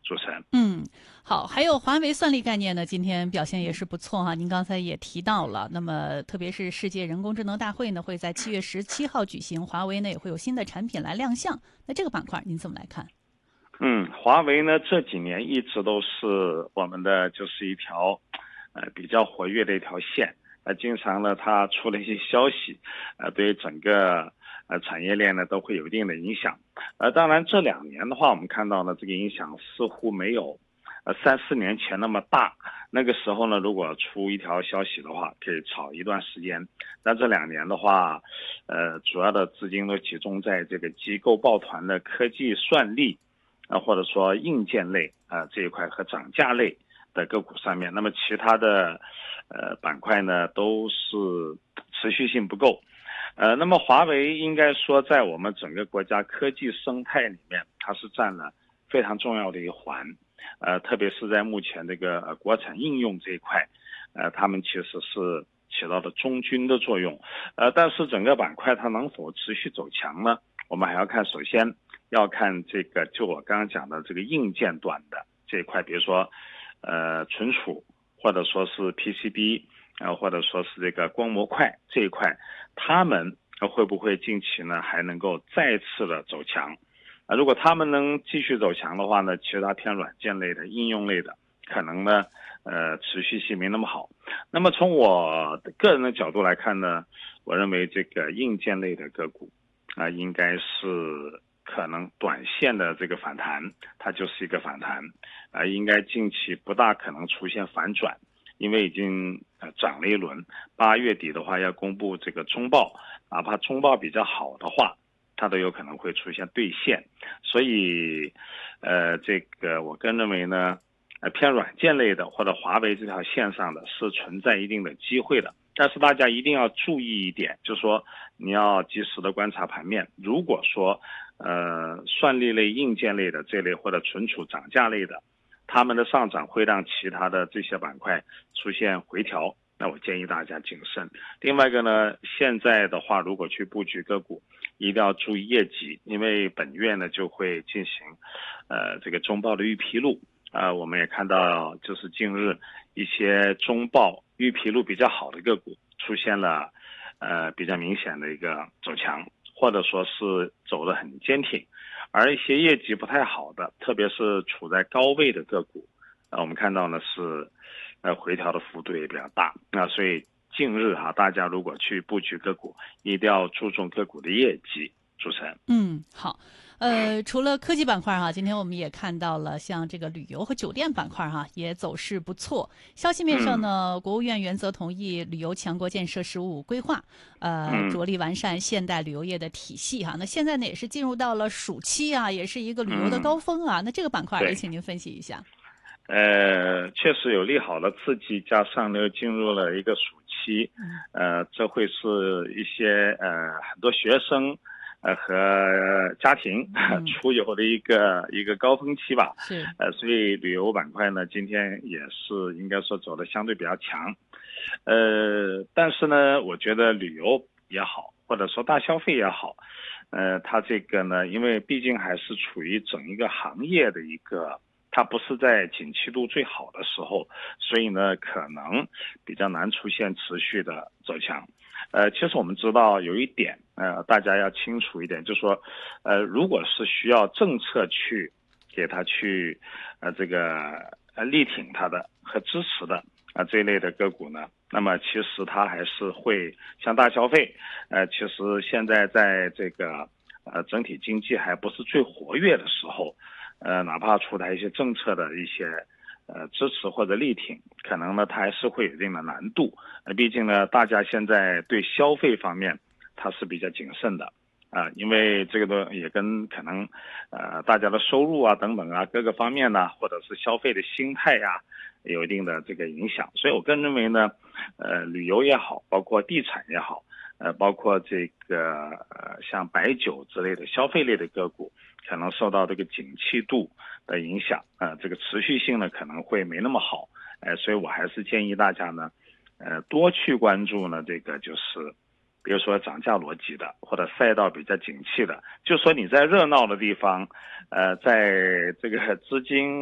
主持人。 嗯，好，还有华为算力概念呢，今天表现也是不错哈。您刚才也提到了，那么特别是世界人工智能大会呢，会在7月17号举行，华为呢也会有新的产品来亮相。那这个板块您怎么来看？ 华为呢这几年一直都是我们的就是一条比较活跃的一条线，经常呢它出了一些消息，对整个产业链呢都会有一定的影响。当然这2年的话，我们看到呢这个影响似乎没有3、4年前那么大。那个时候呢，如果出一条消息的话，可以炒一段时间。那这2年的话，主要的资金都集中在这个机构抱团的科技算力或者说硬件类这一块和涨价类的个股上面。那么其他的板块呢都是持续性不够。那么华为应该说在我们整个国家科技生态里面，它是占了非常重要的一环。特别是在目前这个国产应用这一块，他们其实是起到了中军的作用。但是整个板块它能否持续走强呢？我们还要看，首先要看这个，就我刚刚讲的这个硬件端的这一块，比如说存储，或者说是 PCB，或者说是这个光模块这一块，他们会不会近期呢还能够再次的走强？如果他们能继续走强的话呢，其他偏软件类的、应用类的，可能呢，持续性没那么好。那么从我的个人的角度来看呢，我认为这个硬件类的个股应该是可能短线的这个反弹，它就是一个反弹，应该近期不大可能出现反转，因为已经涨了一轮。8月底的话要公布这个中报，哪怕中报比较好的话，它都有可能会出现兑现。所以这个我个人认为呢，偏软件类的或者华为这条线上的是存在一定的机会的。但是大家一定要注意一点，就是说你要及时的观察盘面。如果说算力类、硬件类的这类或者存储涨价类的，他们的上涨会让其他的这些板块出现回调，那我建议大家谨慎。另外一个呢，现在的话如果去布局个股，一定要注意业绩，因为本月呢就会进行这个中报的预披露。我们也看到，就是近日一些中报预披露比较好的个股出现了比较明显的一个走强，或者说是走得很坚挺。而一些业绩不太好的，特别是处在高位的个股，我们看到呢是回调的幅度也比较大。所以近日大家如果去布局个股，一定要注重个股的业绩。主持人。 好。除了科技板块哈，今天我们也看到了像这个旅游和酒店板块哈，也走势不错。消息面上呢，国务院原则同意旅游强国建设15规划，着力完善现代旅游业的体系哈。那现在呢也是进入到了暑期啊，也是一个旅游的高峰啊。那这个板块也对。 请您分析一下。 确实有利好的刺激，加上呢进入了一个暑期，这会是一些很多学生和家庭出游的一个高峰期吧。 是。 所以旅游板块呢今天也是应该说走的相对比较强。但是呢，我觉得旅游也好，或者说大消费也好，它这个呢，因为毕竟还是处于整一个行业的一个。它不是在景气度最好的时候，所以呢，可能比较难出现持续的走强。其实我们知道有一点，大家要清楚一点，就是说，如果是需要政策去给它去，这个力挺它的和支持的这一类的个股呢，那么其实它还是会像大消费，其实现在在这个整体经济还不是最活跃的时候。哪怕出台一些政策的一些支持或者力挺，可能呢它还是会有一定的难度。毕竟呢，大家现在对消费方面它是比较谨慎的因为这个呢也跟可能大家的收入等等各个方面呢，或者是消费的心态有一定的这个影响。所以我个人认为呢，旅游也好，包括地产也好。包括这个像白酒之类的消费类的个股，可能受到这个景气度的影响，这个持续性呢可能会没那么好，所以我还是建议大家呢，多去关注呢这个就是，比如说涨价逻辑的或者赛道比较景气的，就说你在热闹的地方，在这个资金